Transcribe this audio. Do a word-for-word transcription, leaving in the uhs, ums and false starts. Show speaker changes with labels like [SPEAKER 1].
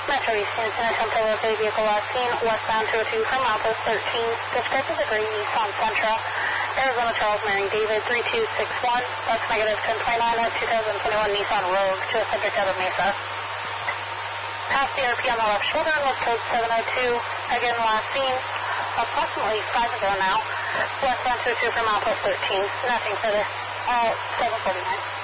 [SPEAKER 1] Metro East Houston, attempt to locate vehicle last seen westbound two oh two from Outpost thirteen. Described as a green Nissan Sentra. Arizona Charles Mary David three two six one. That's negative ten twenty-nine at two thousand twenty-one Nissan Rogue to a subject out of Mesa. Past the R P on the left shoulder was code seven oh two. Again last seen approximately five ago now. Westbound two oh two from Outpost thirteen. Nothing further. Uh, seven forty-nine.